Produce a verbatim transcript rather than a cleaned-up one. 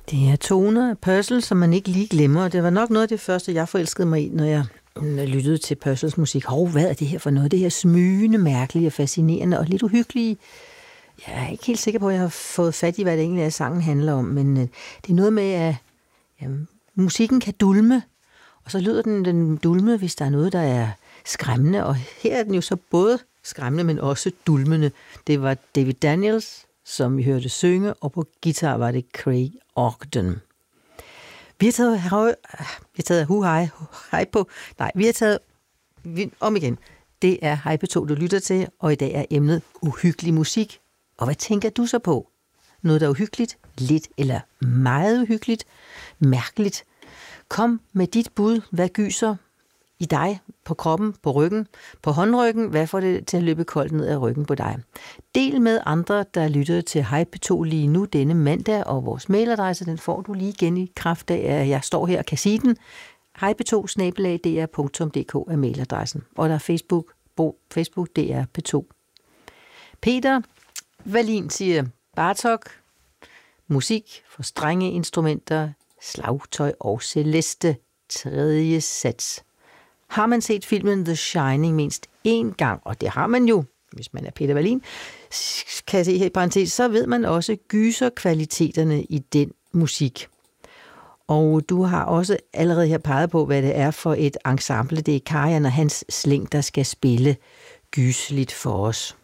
Det er toner af Purcell, som man ikke lige glemmer. Det var nok noget af det første, jeg forelskede mig i, når jeg lyttede til Purcells musik. Hov, hvad er det her for noget? Det her smygende, mærkelige og fascinerende og lidt uhyggelige. Jeg er ikke helt sikker på, at jeg har fået fat i, hvad det egentlig er, sangen handler om, men det er noget med, at ja, musikken kan dulme, og så lyder den, den dulme, hvis der er noget, der er skræmmende, og her er den jo så både skræmmende, men også dulmende. Det var David Daniels, som vi hørte synge, og på guitar var det Craig Ogden. Vi har taget, vi har taget hu hej, hej på, nej, vi har taget vi, om igen. Det er Hej P to, du lytter til, og i dag er emnet uhyggelig musik. Og hvad tænker du så på? Noget, der er uhyggeligt, lidt eller meget uhyggeligt, mærkeligt. Kom med dit bud, hvad gyser i dig, på kroppen, på ryggen, på håndryggen, hvad får det til at løbe koldt ned ad ryggen på dig? Del med andre, der lytter til Hej P to lige nu denne mandag, og vores mailadresse, den får du lige igen i kraft af, at jeg står her og kan sige den. hej p to snabel-a d r punktum d k er mailadressen, og der er Facebook, bo, Facebook D R P to. Peter Wallin siger Bartok, musik for strenge instrumenter, slagtøj og celeste, tredje sats. Har man set filmen The Shining mindst én gang, og det har man jo, hvis man er Peter Wallin, kan jeg se her i parentes, så ved man også gyserkvaliteterne i den musik. Og du har også allerede her peget på, hvad det er for et ensemble. Det er Karajan og Hans Sling, der skal spille gyseligt for os.